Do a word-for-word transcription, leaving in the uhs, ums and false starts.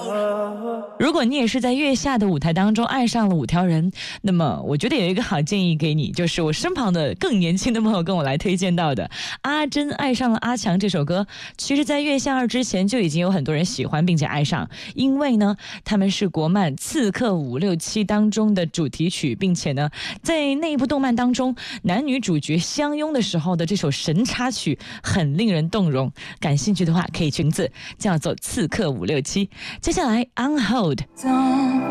如果你也是在月下的舞台当中爱上了五条人，那么我觉得有一个好建议给你，就是我身旁的更年轻的朋友跟我来推荐到的阿珍爱上了阿强这首歌，其实在月下二之前就已经有很多人喜欢并且爱上，因为呢他们是国漫刺客五六七当中的主题曲，并且呢在那一部动漫当中男女主角相拥的时候的这首神插曲很令人动容，感兴趣的话可以去名字叫做刺客五六七。接下来 On Hold。